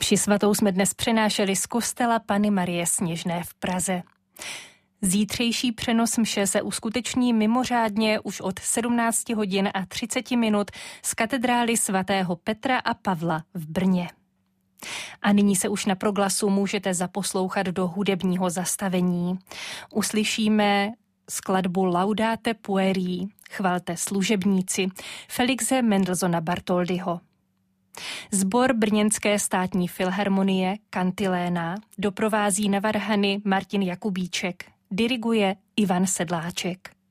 Mši svatou jsme dnes přenášeli z kostela Panny Marie Sněžné v Praze. Zítřejší přenos mše se uskuteční mimořádně už od 17 hodin a 30 minut z katedrály svatého Petra a Pavla v Brně. A nyní se už na Proglasu můžete zaposlouchat do hudebního zastavení. Uslyšíme skladbu Laudate pueri, chvalte služebníci, Felixe Mendelssohna Bartholdyho. Sbor Brněnské státní filharmonie Kantiléna doprovází na varhany Martin Jakubíček, diriguje Ivan Sedláček.